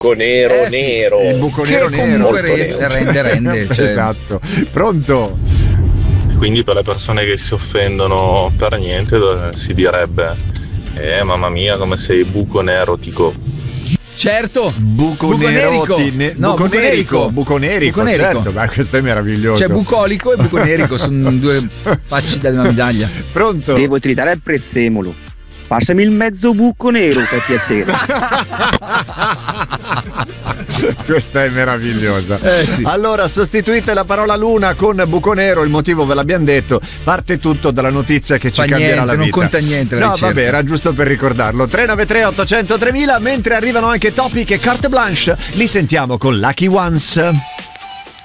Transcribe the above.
buco nero nero. Il buco nero che nero. comunque rende cioè. Esatto. Pronto? Quindi per le persone che si offendono per niente si direbbe mamma mia come sei buco nerotico. Certo, Buco nerico, certo, ma questo è meraviglioso. Cioè bucolico e buco nerico sono due facce della medaglia. Pronto? Devo tritare il prezzemolo. Passami il mezzo buco nero per piacere. Questa è meravigliosa. Sì. Allora, sostituite la parola luna con buco nero, il motivo ve l'abbiamo detto. Parte tutto dalla notizia che ci cambierà la vita. Non conta niente la ricerca. Vabbè, era giusto per ricordarlo. 393 800 3000, mentre arrivano anche Topic e Carte Blanche, li sentiamo con Lucky Ones.